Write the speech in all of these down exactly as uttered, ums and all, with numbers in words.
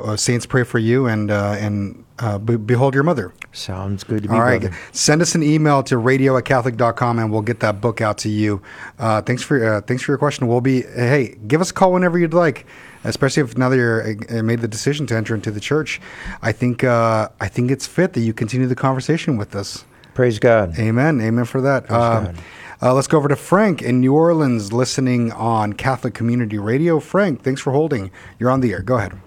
uh, saints pray for you, and uh, and uh, be- behold your mother. Sounds good to me, All right. brother. Send us an email to radio at catholic dot com, and we'll get that book out to you. Uh, thanks for uh, thanks for your question. We'll be hey, give us a call whenever you'd like, especially if now that you're uh, made the decision to enter into the church. I think uh, I think it's fit that you continue the conversation with us. Praise God. Amen. Amen for that. Praise Um, God. Uh, let's go over to Frank in New Orleans, listening on Catholic Community Radio. Frank, thanks for holding. You're on the air. Go ahead.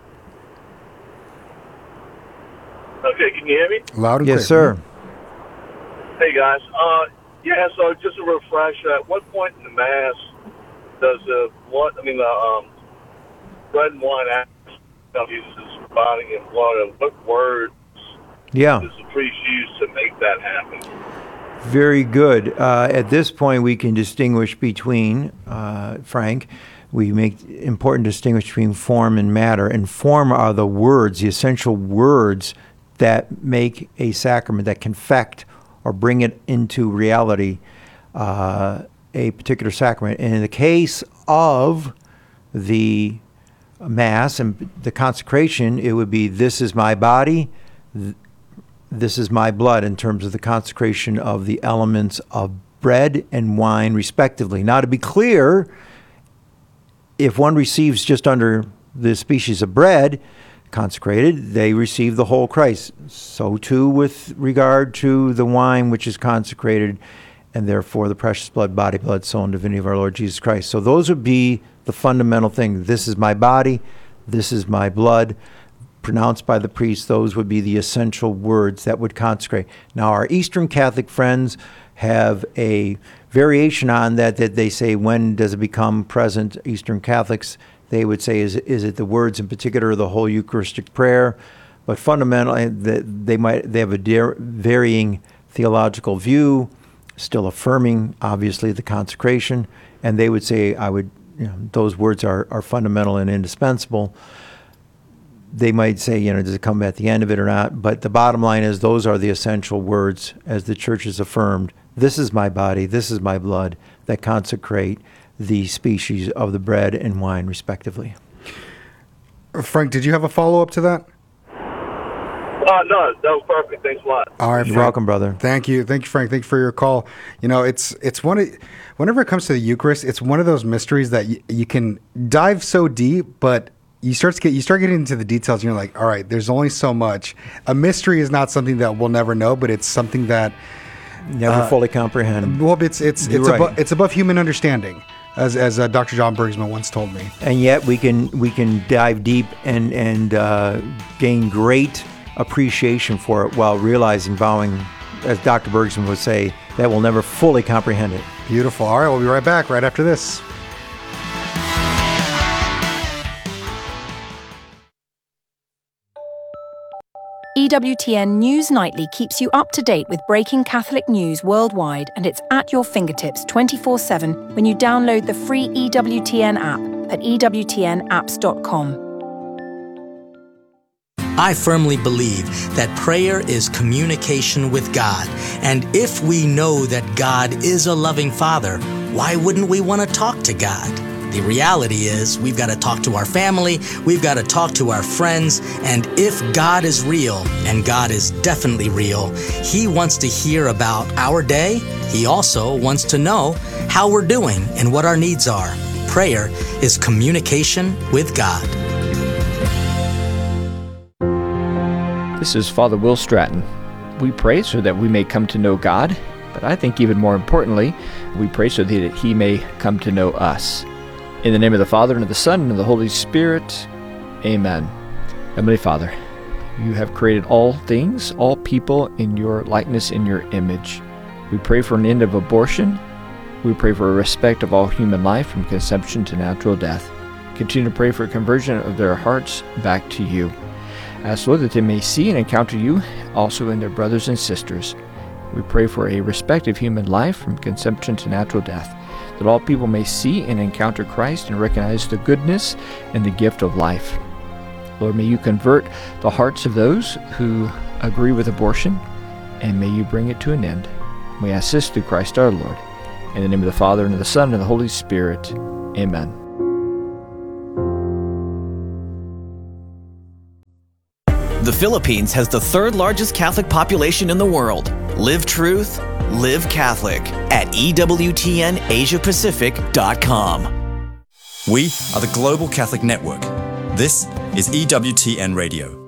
Okay, can you hear me? Loud and clear. Yes, sir. Hey, guys. Uh, yeah, so just a refresher. At what point in the Mass does the what? I mean, the um, bread and wine actually uses body and blood, and what words Yeah. does the priest use to make that happen? Very good. Uh, at this point, we can distinguish between, uh, Frank, we make important distinguish between form and matter. And form are the words, the essential words that make a sacrament, that confect or bring it into reality, uh, a particular sacrament. And in the case of the Mass and the consecration, it would be, this is my body, th- this is my blood, in terms of the consecration of the elements of bread and wine, respectively. Now, to be clear, if one receives just under the species of bread consecrated, they receive the whole Christ. So too with regard to the wine, which is consecrated, and therefore the precious blood, body, blood, soul, and divinity of our Lord Jesus Christ. So those would be the fundamental thing. This is my body, this is my blood, pronounced by the priest. Those would be the essential words that would consecrate. Now, our Eastern Catholic friends have a variation on that, that they say, when does it become present? Eastern Catholics, they would say, is, is it the words in particular, the whole Eucharistic prayer? But fundamentally, they might they have a de- varying theological view, still affirming, obviously, the consecration. And they would say, I would, you know, those words are, are fundamental and indispensable. They might say, you know, does it come at the end of it or not? But the bottom line is, those are the essential words, as the Church has affirmed. This is my body, this is my blood, that consecrate the species of the bread and wine, respectively. Frank, did you have a follow-up to that? Uh, no, that was perfect. Thanks a lot. All right, You're Frank. welcome, brother. Thank you, thank you, Frank. Thank you for your call. You know, it's it's one of, whenever it comes to the Eucharist, it's one of those mysteries that y- you can dive so deep, but you start to get you start getting into the details, and you're like, all right, there's only so much. A mystery is not something that we'll never know, but it's something that Never uh, fully comprehend. well, it's it's You're it's right. above it's above human understanding, as as uh, Doctor John Bergsman once told me. And yet we can we can dive deep and and uh, gain great appreciation for it, while realizing, vowing, as Doctor Bergson would say, that we'll never fully comprehend it. Beautiful. All right, we'll be right back right after this. E W T N News Nightly keeps you up to date with breaking Catholic news worldwide, and it's at your fingertips twenty-four seven when you download the free E W T N app at e w t n apps dot com. I firmly believe that prayer is communication with God. And if we know that God is a loving Father, why wouldn't we want to talk to God? The reality is, we've got to talk to our family, we've got to talk to our friends, and if God is real, and God is definitely real, He wants to hear about our day. He also wants to know how we're doing and what our needs are. Prayer is communication with God. This is Father Will Stratton. We pray so that we may come to know God, but I think even more importantly, we pray so that He may come to know us. In the name of the Father, and of the Son, and of the Holy Spirit, Amen. Heavenly Father, You have created all things, all people in Your likeness, in Your image. We pray for an end of abortion. We pray for a respect of all human life from conception to natural death. Continue to pray for a conversion of their hearts back to You. Ask, Lord, that they may see and encounter You also in their brothers and sisters. We pray for a respect of human life from conception to natural death, that all people may see and encounter Christ and recognize the goodness and the gift of life. Lord, may You convert the hearts of those who agree with abortion, and may You bring it to an end. We ask this through Christ our Lord. In the name of the Father, and of the Son, and of the Holy Spirit. Amen. The Philippines has the third largest Catholic population in the world. Live truth, live Catholic at E W T N Asia Pacific dot com. We are the Global Catholic Network. This is E W T N Radio.